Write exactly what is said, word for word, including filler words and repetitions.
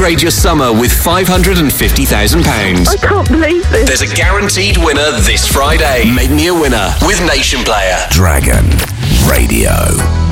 upgrade your summer with five hundred fifty thousand pounds. I can't believe this. There's a guaranteed winner this Friday. Make me a winner with Nation Player. Dragon Radio.